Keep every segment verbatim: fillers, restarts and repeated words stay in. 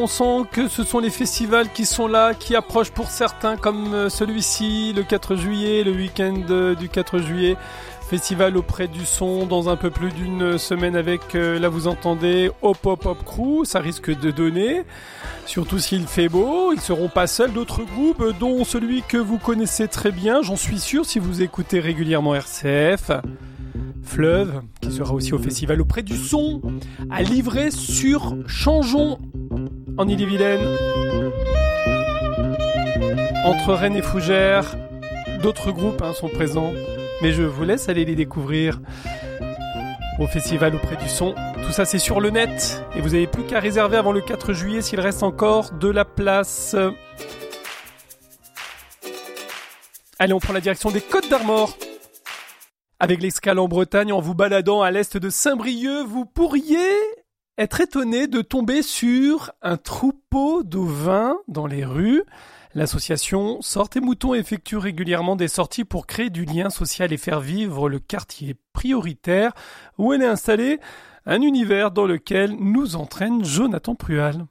on sent que ce sont les festivals qui sont là, qui approchent pour certains, comme celui-ci, le quatre juillet, le week-end du quatre juillet. Festival auprès du son dans un peu plus d'une semaine avec, euh, là vous entendez, Hop Hop Hop Crew, ça risque de donner, surtout s'il fait beau. Ils seront pas seuls, d'autres groupes, dont celui que vous connaissez très bien, j'en suis sûr si vous écoutez régulièrement R C F, Fleuve, qui sera aussi au festival auprès du son, à Livrer sur Changeon, en Ille-et-Vilaine, entre Rennes et Fougères. D'autres groupes hein, sont présents. Mais je vous laisse aller les découvrir au festival auprès du son. Tout ça, c'est sur le net. Et vous n'avez plus qu'à réserver avant le quatre juillet s'il reste encore de la place. Allez, on prend la direction des Côtes d'Armor. Avec l'escale en Bretagne, en vous baladant à l'est de Saint-Brieuc, vous pourriez être étonné de tomber sur un troupeau d'ovins dans les rues. L'association Sortez Moutons effectue régulièrement des sorties pour créer du lien social et faire vivre le quartier prioritaire où elle est installée, un univers dans lequel nous entraîne Jonathan Prual.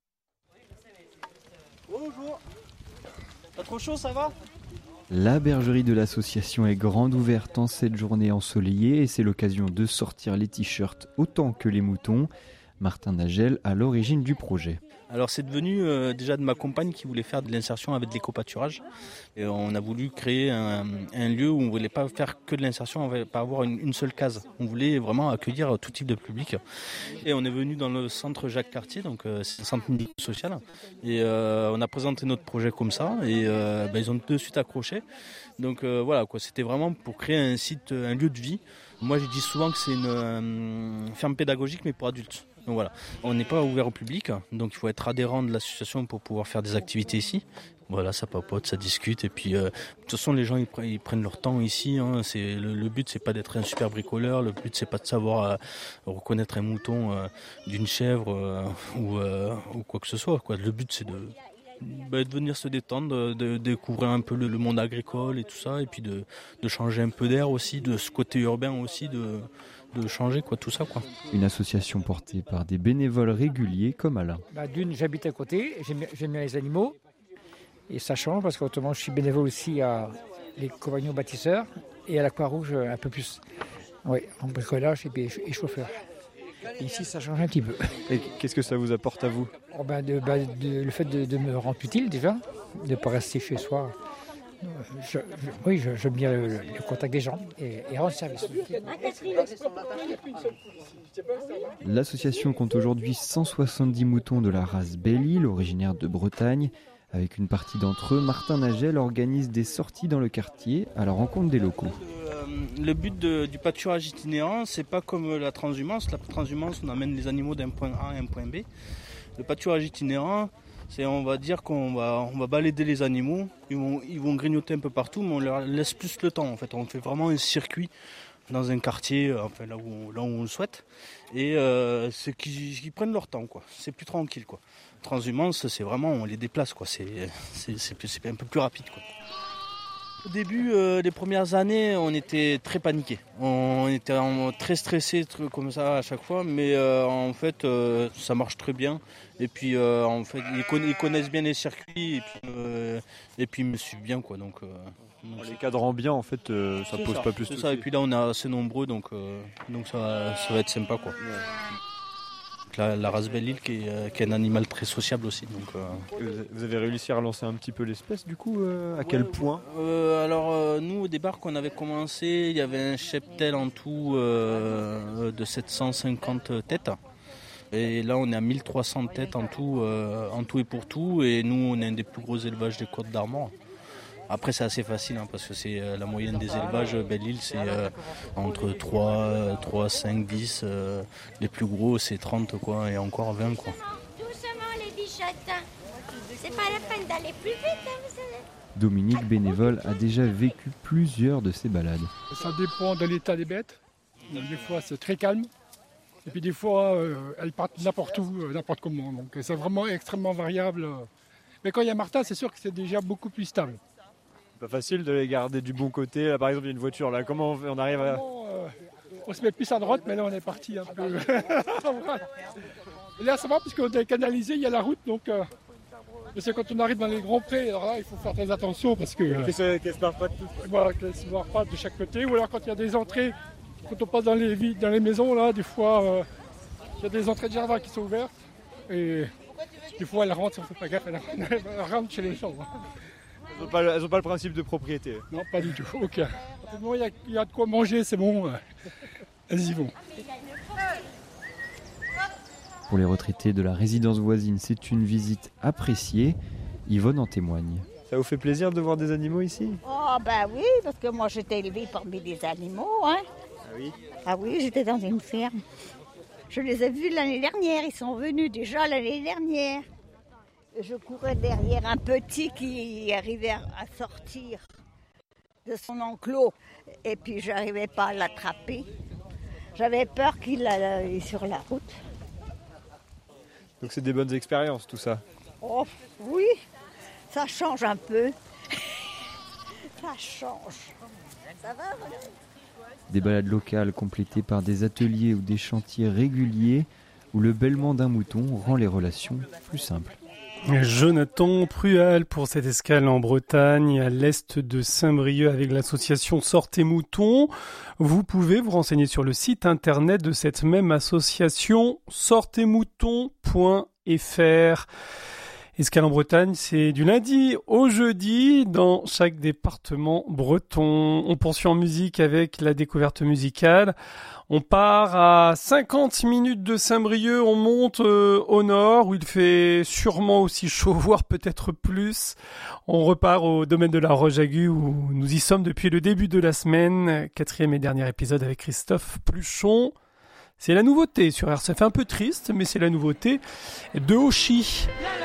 Bonjour, pas trop chaud, ça va ? La bergerie de l'association est grande ouverte en cette journée ensoleillée et c'est l'occasion de sortir les t-shirts autant que les moutons. Martin Nagel à l'origine du projet. Alors c'est devenu euh, déjà de ma compagne qui voulait faire de l'insertion avec de l'éco-pâturage. Et on a voulu créer un, un lieu où on ne voulait pas faire que de l'insertion, on ne voulait pas avoir une, une seule case. On voulait vraiment accueillir tout type de public. Et on est venu dans le centre Jacques Cartier, donc euh, c'est un centre social. Et euh, on a présenté notre projet comme ça et euh, ben, ils ont de suite accroché. Donc euh, voilà, quoi, c'était vraiment pour créer un site, un lieu de vie. Moi je dis souvent que c'est une euh, ferme pédagogique mais pour adultes. Donc voilà, on n'est pas ouvert au public, donc il faut être adhérent de l'association pour pouvoir faire des activités ici. Voilà, ça papote, ça discute, et puis euh, de toute façon les gens ils, pre- ils prennent leur temps ici. Hein. C'est, le, le but c'est pas d'être un super bricoleur, le but c'est pas de savoir euh, reconnaître un mouton euh, d'une chèvre euh, ou, euh, ou quoi que ce soit. Quoi. Le but c'est de, bah, de venir se détendre, de, de découvrir un peu le, le monde agricole et tout ça, et puis de, de changer un peu d'air aussi, de ce côté urbain aussi, de de changer quoi, tout ça quoi. Une association portée par des bénévoles réguliers comme Alain. Bah, d'une, j'habite à côté, j'aime, j'aime bien les animaux et ça change parce qu'autrement je suis bénévole aussi à les compagnons bâtisseurs et à la Croix-Rouge un peu plus. Oui, en bricolage et, puis, et chauffeur. Et ici ça change un petit peu. Et qu'est-ce que ça vous apporte à vous ? Oh, bah, de, bah, de, le fait de, de me rendre utile déjà, de ne pas rester chez soi. Je, je, oui, je, j'aime bien le, le contact des gens et, et rendre service. L'association compte aujourd'hui cent soixante-dix moutons de la race Belle-Île, originaire de Bretagne. Avec une partie d'entre eux, Martin Nagel organise des sorties dans le quartier à la rencontre des locaux. Euh, le but de, du pâturage itinérant, c'est pas comme la transhumance. La transhumance, on amène les animaux d'un point A à un point B. Le pâturage itinérant, c'est on va dire qu'on va, on va balader les animaux, ils vont, ils vont grignoter un peu partout, mais on leur laisse plus le temps en fait. On fait vraiment un circuit dans un quartier, enfin là où, là où on le souhaite, et euh, c'est qu'ils, qu'ils prennent leur temps quoi. C'est plus tranquille quoi. Transhumance, c'est vraiment on les déplace quoi. C'est, c'est, c'est, c'est un peu plus rapide quoi. Au début, euh, les premières années, on était très paniqués. On était en, très stressés, très, comme ça à chaque fois. Mais euh, en fait, euh, ça marche très bien. Et puis, euh, en fait, ils, conna- ils connaissent bien les circuits. Et puis, euh, et puis ils me suivent bien, quoi. Donc, euh, donc les cadrant bien, en fait, euh, ça pose ça, pas plus de c'est soucis. ça. Et puis là, on est assez nombreux, donc, euh, donc ça, va, ça va être sympa, quoi. Ouais. La, la race Belle-Île qui est, euh, qui est un animal très sociable aussi. Donc, euh... Vous avez réussi à relancer un petit peu l'espèce du coup euh, À ouais, quel point euh, Alors euh, nous au départ quand on avait commencé, il y avait un cheptel en tout euh, de sept cent cinquante têtes. Et là on est à mille trois cents têtes en tout, euh, en tout et pour tout. Et nous on est un des plus gros élevages des Côtes d'Armor. Après c'est assez facile hein, parce que c'est euh, la moyenne des élevages Belle-Île c'est euh, entre trois, cinq, dix, euh, les plus gros c'est trente quoi et encore vingt quoi. Doucement les bichottes, c'est pas la peine d'aller plus vite hein, vous savez. Dominique, bénévole, a déjà vécu plusieurs de ces balades. Ça dépend de l'état des bêtes. Des fois c'est très calme et puis des fois euh, elles partent n'importe où, euh, n'importe comment. Donc c'est vraiment extrêmement variable. Mais quand il y a Martin c'est sûr que c'est déjà beaucoup plus stable. Pas facile de les garder du bon côté. Là, par exemple, il y a une voiture. Là, comment on, on arrive à... On, euh, on se met plus à droite, mais là, on est parti un peu. Voilà. Et là, ça va, puisqu'on est canalisé, il y a la route, donc... Euh, mais c'est quand on arrive dans les grands prés, alors là, il faut faire très attention, parce que... Euh, Qu'elles se barrent pas de tout. Voilà, qu'elles se barrent pas de chaque côté, ou alors quand il y a des entrées, quand on passe dans les, villes, dans les maisons, là, des fois, euh, il y a des entrées de jardin qui sont ouvertes, et des fois, elles rentrent, on ne fait pas gaffe, elles, elles rentrent chez les gens. Elles n'ont pas, elles ont pas le principe de propriété. Non, pas du tout, aucun. Il y, a, il y a de quoi manger, c'est bon, elles y vont. Pour les retraités de la résidence voisine, c'est une visite appréciée. Yvonne en témoigne. Ça vous fait plaisir de voir des animaux ici ? Oh ben oui, parce que moi j'étais élevée parmi des animaux. Hein. Ah oui ? Ah oui, j'étais dans une ferme. Je les ai vus l'année dernière, ils sont venus déjà l'année dernière. Je courais derrière un petit qui arrivait à sortir de son enclos et puis je n'arrivais pas à l'attraper. J'avais peur qu'il allait sur la route. Donc c'est des bonnes expériences tout ça. Oh oui, ça change un peu. Ça change. Ça va, voilà. Des balades locales complétées par des ateliers ou des chantiers réguliers où le bêlement d'un mouton rend les relations plus simples. Jonathan Prual pour cette escale en Bretagne, à l'est de Saint-Brieuc avec l'association Sortez Moutons. Vous pouvez vous renseigner sur le site internet de cette même association, sortez moutons point f r. Escale en Bretagne, c'est du lundi au jeudi dans chaque département breton. On poursuit en musique avec la découverte musicale. On part à cinquante minutes de Saint-Brieuc, on monte euh, au nord où il fait sûrement aussi chaud, voire peut-être plus. On repart au domaine de la Roche-Agu où nous y sommes depuis le début de la semaine. Quatrième et dernier épisode avec Christophe Pluchon. C'est la nouveauté sur R C F, un peu triste, mais c'est la nouveauté de Oshi.